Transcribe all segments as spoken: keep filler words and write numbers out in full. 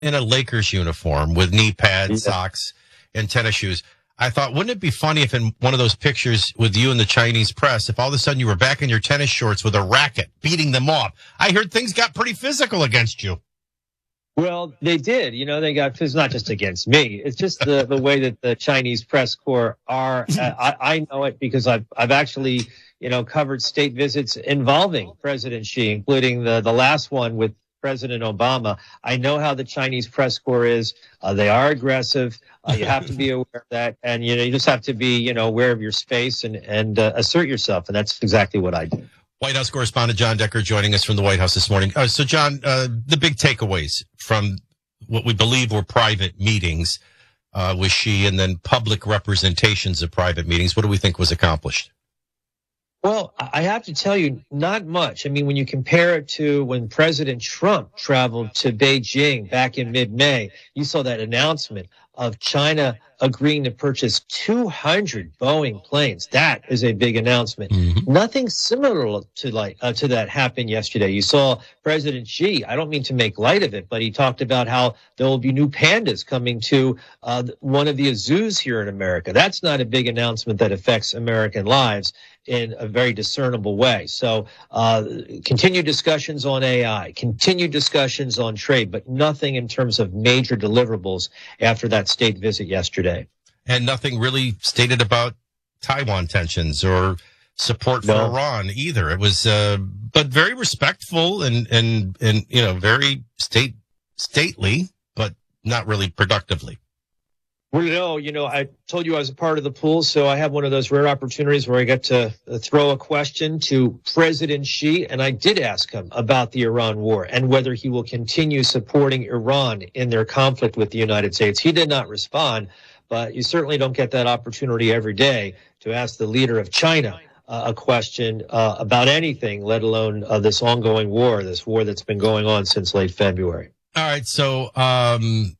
in a Lakers uniform with knee pads, yeah. socks, and tennis shoes. I thought, wouldn't it be funny if in one of those pictures with you and the Chinese press, if all of a sudden you were back in your tennis shorts with a racket, beating them off? I heard things got pretty physical against you. Well, they did. You know, they got, it's not just against me. It's just the, the way that the Chinese press corps are. Uh, I, I know it because I've, I've actually, you know, covered state visits involving President Xi, including the, the last one with President Obama. I know how the Chinese press corps is. Uh, they are aggressive. Uh, you have to be aware of that. And, you know, you just have to be, you know, aware of your space and, and uh, assert yourself. And that's exactly what I do. White House correspondent John Decker joining us from the White House this morning. Uh, so, John, uh, the big takeaways from what we believe were private meetings uh, with Xi and then public representations of private meetings. What do we think was accomplished? Well, I have to tell you, not much. I mean, when you compare it to when President Trump traveled to Beijing back in mid-May, you saw that announcement of China agreeing to purchase two hundred Boeing planes. That is a big announcement. Mm-hmm. Nothing similar to like uh, to that happened yesterday. You saw President Xi, I don't mean to make light of it, but he talked about how there will be new pandas coming to uh, one of the zoos here in America. That's not a big announcement that affects American lives in a very discernible way. So uh, continued discussions on A I, continued discussions on trade, but nothing in terms of major deliverables after that state visit yesterday. And nothing really stated about Taiwan tensions or support for no. Iran either. It was, uh, but very respectful and, and, and, you know, very state, stately, but not really productively. Well, no, you know, I told you I was a part of the pool, so I have one of those rare opportunities where I get to throw a question to President Xi, and I did ask him about the Iran war and whether he will continue supporting Iran in their conflict with the United States. He did not respond, but you certainly don't get that opportunity every day to ask the leader of China uh, a question uh, about anything, let alone uh, this ongoing war, this war that's been going on since late February. All right, so... um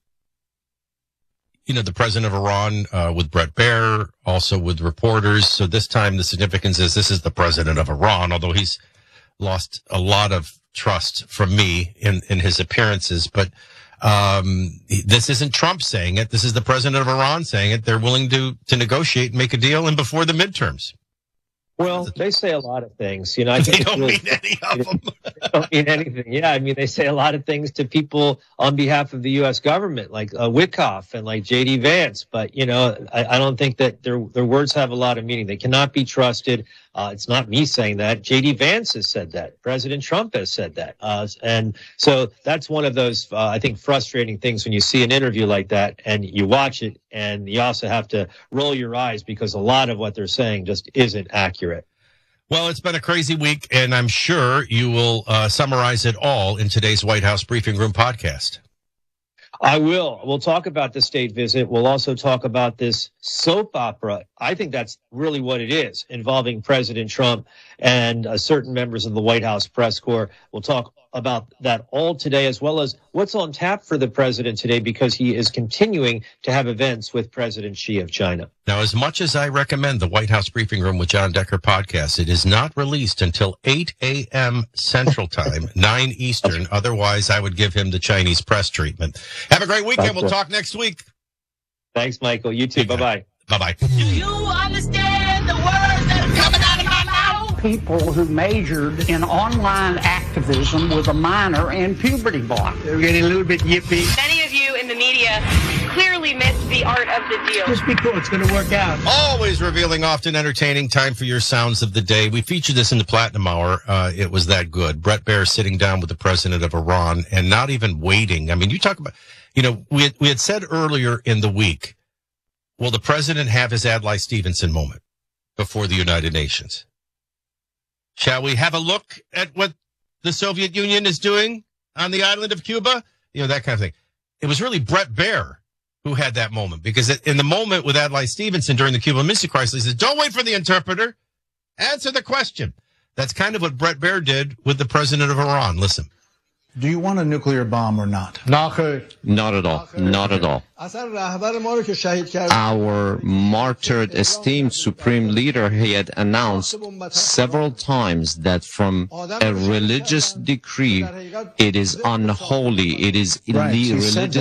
You know, the president of Iran uh, with Bret Baier, also with reporters. So this time the significance is this is the president of Iran, although he's lost a lot of trust from me in, in his appearances. But um, this isn't Trump saying it. This is the president of Iran saying it. They're willing to, to negotiate and make a deal and before the midterms. Well, they say a lot of things. You know, I think they don't really, mean any of them. They don't mean anything. Yeah, I mean, they say a lot of things to people on behalf of the U S government, like uh, Witkoff and like J D Vance. But, you know, I, I don't think that their their words have a lot of meaning. They cannot be trusted. Uh, it's not me saying that. J D Vance has said that. President Trump has said that. Uh, and so that's one of those, uh, I think, frustrating things when you see an interview like that and you watch it and you also have to roll your eyes because a lot of what they're saying just isn't accurate. Well, it's been a crazy week, and I'm sure you will uh, summarize it all in today's White House Briefing Room podcast. I will. We'll talk about the state visit. We'll also talk about this soap opera. I think that's really what it is, involving President Trump and uh, certain members of the White House press corps. We'll talk about that all today, as well as what's on tap for the president today, because he is continuing to have events with President Xi of China. Now, as much as I recommend the White House Briefing Room with John Decker podcast, it is not released until eight a.m. Central Time, nine Eastern. Otherwise, I would give him the Chinese press treatment. Have a great weekend. That's we'll it. Talk next week. Thanks, Michael. You too. Bye-bye. Bye-bye. Do you understand the words that are coming out of my mouth? People who majored in online activism with a minor in puberty block. They're getting a little bit yippy. Many of you in the media clearly missed the art of the deal. Just be cool. It's going to work out. Always revealing, often entertaining. Time for your sounds of the day. We featured this in the Platinum Hour. Uh, it was that good. Bret Baier sitting down with the president of Iran and not even waiting. I mean, you talk about, you know, we had, we had said earlier in the week, will the president have his Adlai Stevenson moment before the United Nations? Shall we have a look at what the Soviet Union is doing on the island of Cuba? You know, that kind of thing. It was really Bret Baier who had that moment, because in the moment with Adlai Stevenson during the Cuban Missile Crisis, he said, don't wait for the interpreter. Answer the question. That's kind of what Bret Baier did with the president of Iran. Listen. Do you want a nuclear bomb or not? Not at all. Not at all. Our martyred, esteemed supreme leader, he had announced several times that from a religious decree, it is unholy, it is Right, he said religious